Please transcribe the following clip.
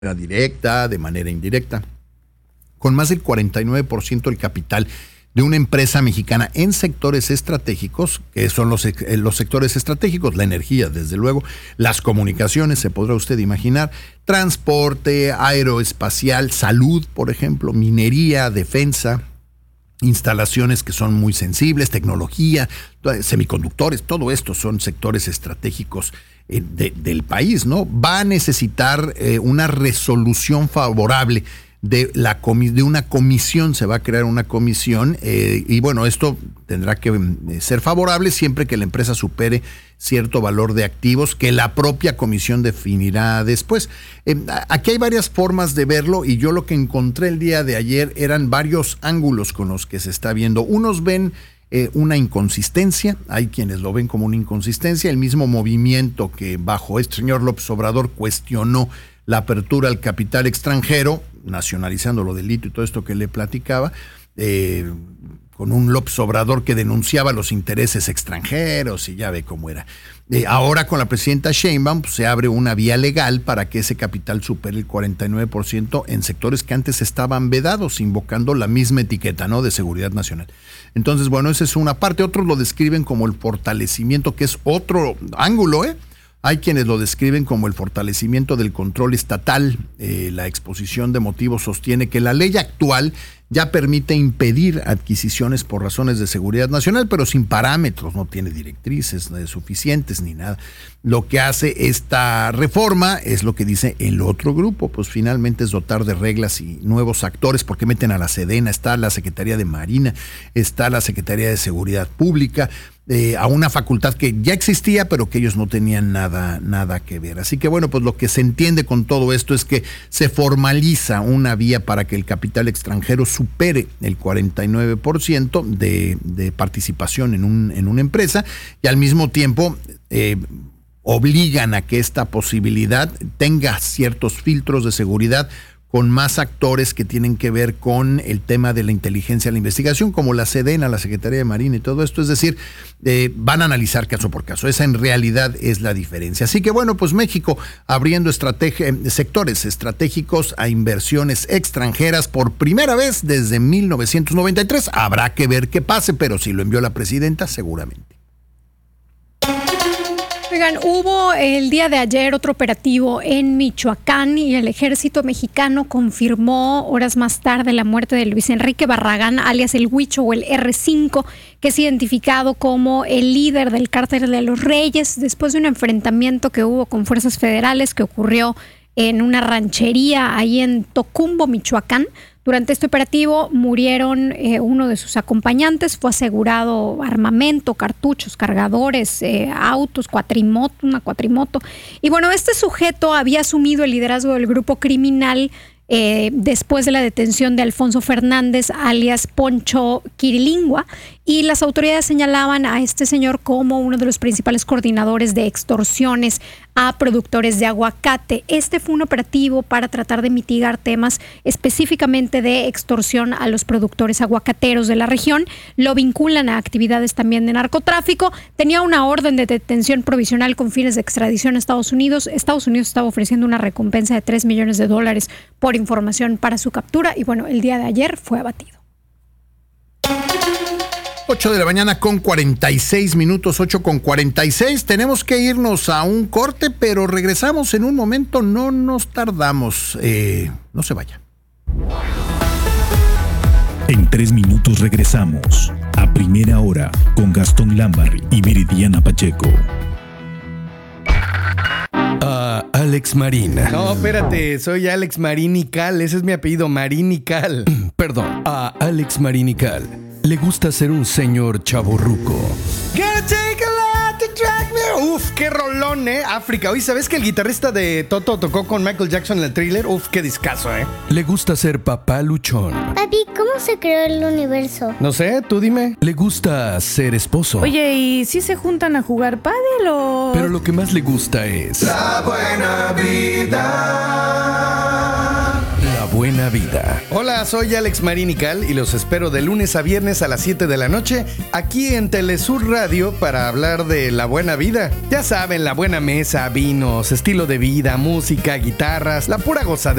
directa, de manera indirecta, con más del 49% del capital de una empresa mexicana en sectores estratégicos, que son los sectores estratégicos, la energía, desde luego, las comunicaciones, se podrá usted imaginar, transporte, aeroespacial, salud, por ejemplo, minería, defensa, instalaciones que son muy sensibles, tecnología, semiconductores, todo esto son sectores estratégicos del país, ¿no? Va a necesitar una resolución favorable de una comisión, se va a crear una comisión y bueno, esto tendrá que ser favorable siempre que la empresa supere cierto valor de activos que la propia comisión definirá después. Aquí hay varias formas de verlo y yo lo que encontré el día de ayer eran varios ángulos con los que se está viendo. Unos ven una inconsistencia, hay quienes lo ven como una inconsistencia, el mismo movimiento que bajo este señor López Obrador cuestionó la apertura al capital extranjero, nacionalizando lo del litio y todo esto que le platicaba, con un López Obrador que denunciaba los intereses extranjeros y ya ve cómo era. Ahora con la presidenta Sheinbaum pues, se abre una vía legal para que ese capital supere el 49% en sectores que antes estaban vedados, invocando la misma etiqueta, ¿no?, de seguridad nacional. Entonces, bueno, esa es una parte. Otros lo describen como el fortalecimiento, que es otro ángulo, Hay quienes lo describen como el fortalecimiento del control estatal. La exposición de motivos sostiene que la ley actual ya permite impedir adquisiciones por razones de seguridad nacional, pero sin parámetros, no tiene directrices suficientes ni nada. Lo que hace esta reforma es lo que dice el otro grupo, pues finalmente es dotar de reglas y nuevos actores, porque meten a la Sedena, está la Secretaría de Marina, está la Secretaría de Seguridad Pública, a una facultad que ya existía, pero que ellos no tenían nada que ver. Así que bueno, pues lo que se entiende con todo esto es que se formaliza una vía para que el capital extranjero supere el 49% de participación en una empresa y al mismo tiempo obligan a que esta posibilidad tenga ciertos filtros de seguridad con más actores que tienen que ver con el tema de la inteligencia, la investigación, como la Sedena, la Secretaría de Marina y todo esto. Es decir, van a analizar caso por caso. Esa en realidad es la diferencia. Así que bueno, pues México abriendo sectores estratégicos a inversiones extranjeras por primera vez desde 1993. Habrá que ver qué pase, pero si lo envió la presidenta, seguramente. Oigan, hubo el día de ayer otro operativo en Michoacán y el ejército mexicano confirmó horas más tarde la muerte de Luis Enrique Barragán, alias el Huicho o el R5, que es identificado como el líder del Cártel de los Reyes, después de un enfrentamiento que hubo con fuerzas federales que ocurrió en una ranchería ahí en Tocumbo, Michoacán. Durante este operativo murieron uno de sus acompañantes, fue asegurado armamento, cartuchos, cargadores, autos, una cuatrimoto. Y bueno, este sujeto había asumido el liderazgo del grupo criminal después de la detención de Alfonso Fernández, alias Poncho Quirilingua, y las autoridades señalaban a este señor como uno de los principales coordinadores de extorsiones a productores de aguacate. Este fue un operativo para tratar de mitigar temas específicamente de extorsión a los productores aguacateros de la región. Lo vinculan a actividades también de narcotráfico. Tenía una orden de detención provisional con fines de extradición a Estados Unidos. Estados Unidos estaba ofreciendo una recompensa de $3 millones por información para su captura y bueno, el día de ayer fue abatido. 8 de la mañana con 46 minutos, 8:46. Tenemos que irnos a un corte, pero regresamos en un momento, no nos tardamos. No se vaya. En 3 minutos regresamos a Primera Hora con Gastón Lambarri y Viridiana Pacheco. Alex Marín. No, espérate, soy Alex Marín y Cal, ese es mi apellido, Marín y Cal. Perdón, a Alex Marín y Cal le gusta ser un señor chavorruco. Uf, qué rolón, África. Oye, ¿sabes que el guitarrista de Toto tocó con Michael Jackson en el Thriller? Uf, qué discazo, Le gusta ser papá luchón. Papi, ¿cómo se creó el universo? No sé, tú dime. Le gusta ser esposo. Oye, ¿y si se juntan a jugar pádel o...? Pero lo que más le gusta es... La buena vida. La buena vida. Hola, soy Alex Marinical y los espero de lunes a viernes a las 7 de la noche aquí en Telesur Radio para hablar de la buena vida. Ya saben, la buena mesa, vinos, estilo de vida, música, guitarras, la pura gozadera.